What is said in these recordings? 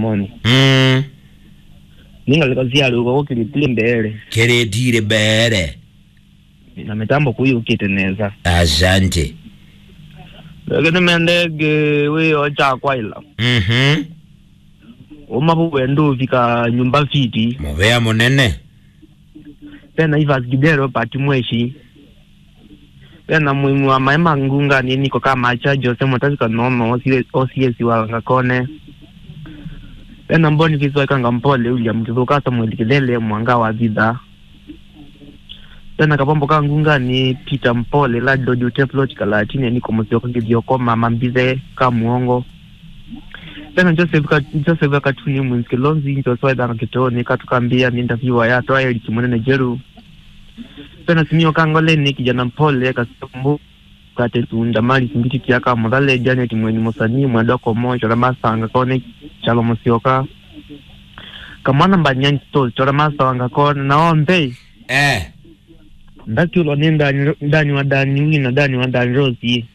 mumoni ninga likazia luko kilitile mbele keretire bere na mitambo kuyu kiteneza asante lakini mendege wewe acha kwaila umabuwe ndo vika nyumba fiti mubea munene tena Ivas Gidero pati mweshi tena muimu wa maema ngunga nini kwa kama chajo sema tazika nono OCS wa ngakone tena mboni kiswa kanga mpole William kizokasa mwelekele mwanga wa vida tena kapambo kanga ngunga ni Peter Mpole la dojo teplot kala chini niko msio kangivyo koma mambize kama muongo tena Joseph katuni mwinskilonzi njo swada ngakitoni katukambia ni interview ya toa ili kimunene jeru tena simio kangole ni kijana Mpole kasambu kate tunda mali singiti kiaka mudale Janet mweni musani mwadoko mojo la masanga kone chalo musioka kamana mbanyanyi stol chora masanga kone naombe ndaki ulo ndani wa Dani wina Dani wa Dani Rosie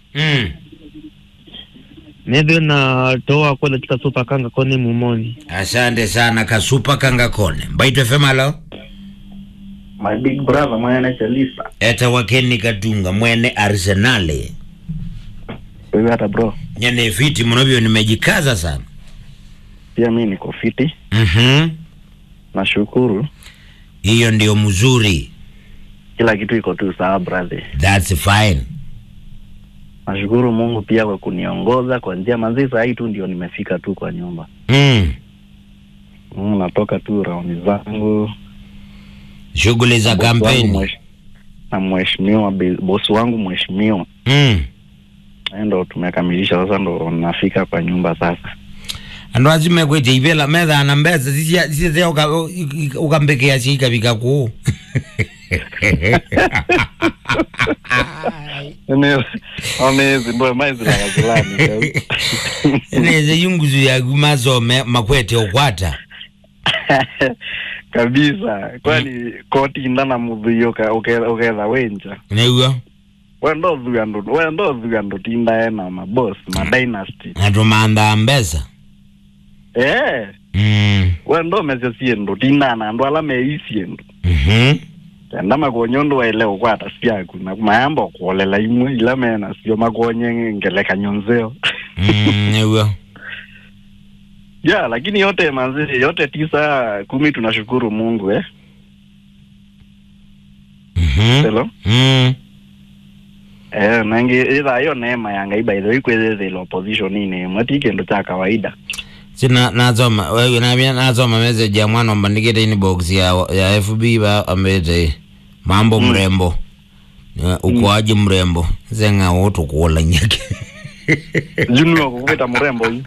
nebe na toa kwa tika super kanga kone mumoni asante sana kasupa kanga kone Mbaito FM alo my big brother mwene Chalisa eta wakeni katunga mwene Arsenale wewe hata bro nyane fiti mnavyo nimejikaza sana pia mimi niko fiti nashukuru hiyo ndio mzuri kila kitu iko tu sawa brother that's fine nashukuru Mungu pia kwa kuniongoza kwa njia manzisa hii tu ndio nimefika tu kwa nyumba natoka tu round zangu shughuli za kampeni na mheshimiwa boss wangu mheshimiwa ndo tumekamilisha sasa ndo nafika kwa nyumba sasa ando azime kwete ibela meza na mbeza sisi ukambekea shika bikaku amezi ndo maizi la wazulani neze yunguzu ya gumazo makwete okwata kabisa kwani koti ndana mudhiyo ukeza wenja newa wendo zugando tinda ena maboss ma dynasty atomanda mbeza wendo meze siendo tinda na ndo ala meisiendo tenda magonyondo waile ukwata siaku na mayambo kuolela imwe ila mena sio magonye ngeleka nyonzeo newa ya lakini yote manzi yote 9 10 tunashukuru Mungu hello nangi ila hiyo neema yanga iba ile kweze ile opposition ni mwatike ndo cha kawaida sina nazoma wewe nazoma message ya mwana mbandikete inbox ya FB ba ambete mambo mrembo ukoaje mrembo zenga wotu kuola nyake junuo kuvita mrembo hii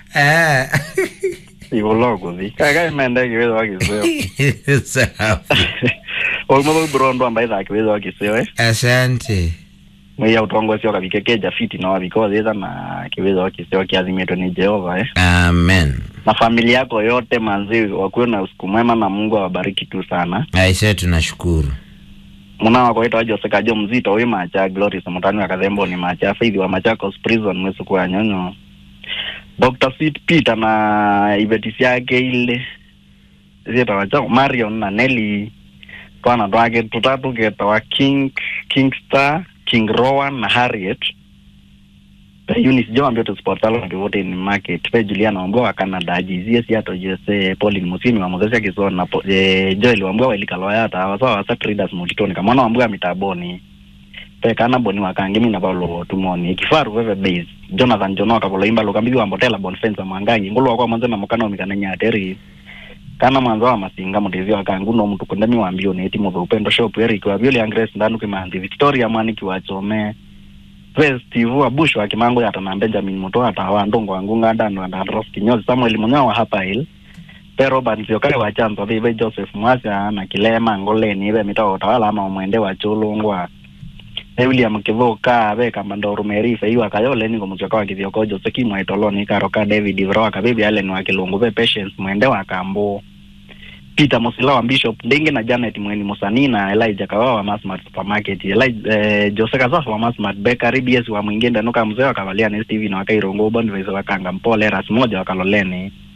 hiyo logo vi kaka imende kiwezo wakiseo safi omo brondo ambaye za kiwezo wakiseo asante mwe utongo sio kabikekeja fiti na wabikoze na kiwezo wakiseo kiazimieto ni Jehova amen na familia yako yote manzi wakuwe na usiku mwema na Mungu awabariki tu sana aisee tunashukuru mwana wako wetu Jose Kajo mzito wewe macha Glory Samotani wa Kadhembo ni macha Faith wa Machakos Prison mwesu kwa nyonyo Dr. Sweet Peter na Ivetisi yake ile zeta wacha Marion na Nelly kwa na dwage tutatu geta wa Kingstar King Rowan na Harriet Eunice Joa mbio tu sportalo ndio ni market pe Juliana Wambua wa Canada jizie si ato Jose Pauline Musimi wa Mozesi Kizona na Joel Wambua wa Ilikalo yata wasawa wasa traders multitoni kama mwana Wambua mitaboni pe kana boni wakangemi na Paulo tumoni kifaru wewe base Jonathan Jono akabolo imba lokambibi wa Mbotela Bonfense Mwangangi ngolo kwa mwanzo na mukana mikana ateri kana mwanzo wa masinga mutezi wa kanguno mtu kondami wa mbio neti mo upendo shop Eric wa Bioli Angres ndanu kimandi Victoria Mwaniki wa Chome Steve wa Bush wa Kimango ya na Benjamin Mutoa tawa ndongo wangu nganda na Ross Kinyozi Samuel Munyawa hapa hill pero banzio kale wa chanzo vive Joseph Mwasa na Kilema ngoleni ibe mitao tawala ama mwende wa Chulungwa William Kivoka be kamando rumerifa hiyo akayole ni kumchoka wa Kivyoko Joseph Kimwaitoloni Karoka David Vroa kabibi Allen wa Kilungu be Patience mwende wa Kambo Peter Musila wa Bishop Ndenge na Janet Mweni Musani na Elijah Kawawa wa Massmart Supermarket Jose Kazafa wa Massmart Bakery BS wa Mwingenda nuka mzee wa Kavalia na Steve na Wakairongo Bondweza wa Kanga Mpole Ras moja wa Kaloleni